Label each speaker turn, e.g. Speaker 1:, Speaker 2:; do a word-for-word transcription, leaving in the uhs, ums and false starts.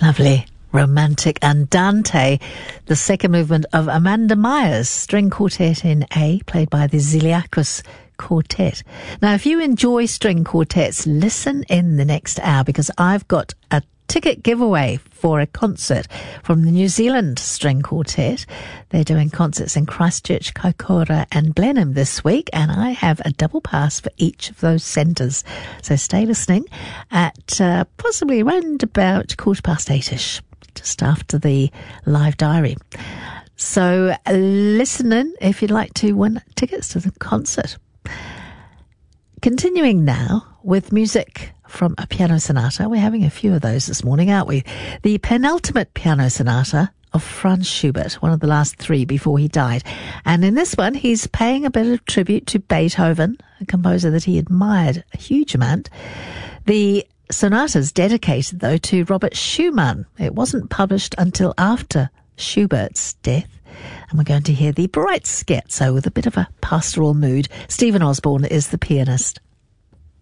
Speaker 1: Lovely, romantic Andante, the second movement of Amanda Myers, string quartet in A, played by the Ziliakos Quartet. Now, if you enjoy string quartets, listen in the next hour, because I've got a ticket giveaway for a concert from the New Zealand String Quartet. They're doing concerts in Christchurch, Kaikoura and Blenheim this week, and I have a double pass for each of those centres. So stay listening at uh, possibly around about quarter past eight-ish, just after the live diary. So uh, listen in if you'd like to win tickets to the concert. Continuing now with music from a piano sonata. We're having a few of those this morning, aren't we? The penultimate piano sonata of Franz Schubert, one of the last three before he died. And in this one, he's paying a bit of tribute to Beethoven, a composer that he admired a huge amount. The sonata's dedicated, though, to Robert Schumann. It wasn't published until after Schubert's death. And we're going to hear the bright scherzo with a bit of a pastoral mood. Stephen Osborne is the pianist.